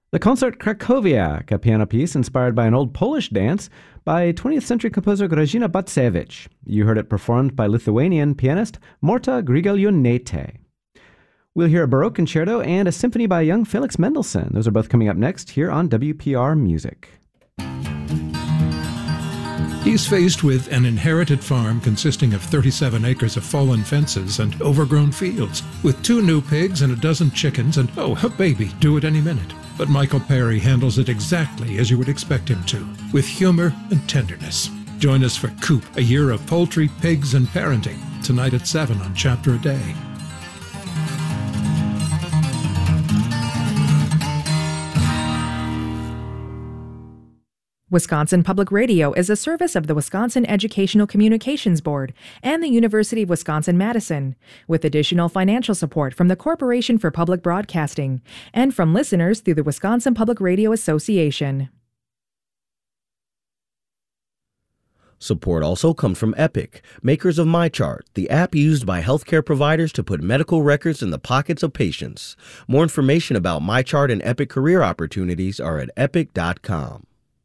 The Concert Krakowiak, a piano piece inspired by an old Polish dance by 20th century composer Grażyna Bacewicz. You heard it performed by Lithuanian pianist Morta Grigaliūnaitė. We'll hear a Baroque concerto and a symphony by young Felix Mendelssohn. Those are both coming up next here on WPR Music. He's faced with an inherited farm consisting of 37 acres of fallen fences and overgrown fields, with 2 new pigs and a dozen chickens and, a baby due at any minute. But Michael Perry handles it exactly as you would expect him to, with humor and tenderness. Join us for Coop, a year of poultry, pigs, and parenting, tonight at 7 on Chapter a Day. Wisconsin Public Radio is a service of the Wisconsin Educational Communications Board and the University of Wisconsin-Madison, with additional financial support from the Corporation for Public Broadcasting and from listeners through the Wisconsin Public Radio Association. Support also comes from Epic, makers of MyChart, the app used by healthcare providers to put medical records in the pockets of patients. More information about MyChart and Epic career opportunities are at epic.com.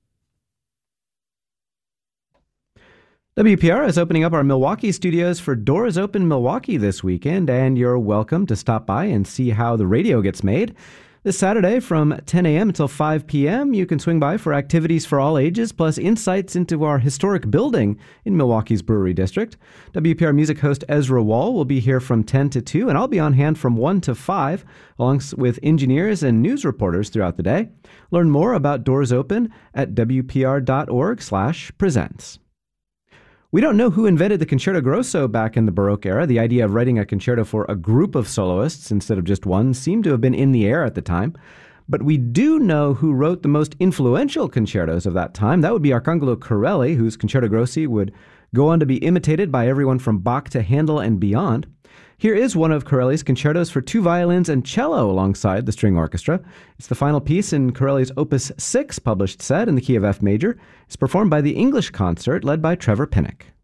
WPR is opening up our Milwaukee studios for Doors Open Milwaukee this weekend, and you're welcome to stop by and see how the radio gets made. This Saturday from 10 a.m. until 5 p.m., you can swing by for activities for all ages, plus insights into our historic building in Milwaukee's Brewery District. WPR music host Ezra Wall will be here from 10 to 2, and I'll be on hand from 1 to 5, along with engineers and news reporters throughout the day. Learn more about Doors Open at wpr.org/presents. We don't know who invented the concerto grosso back in the Baroque era. The idea of writing a concerto for a group of soloists instead of just one seemed to have been in the air at the time. But we do know who wrote the most influential concertos of that time. That would be Arcangelo Corelli, whose concerto grossi would go on to be imitated by everyone from Bach to Handel and beyond. Here is one of Corelli's concertos for 2 violins and cello alongside the string orchestra. It's the final piece in Corelli's Opus 6 published set in the key of F major. It's performed by the English Concert led by Trevor Pinnock.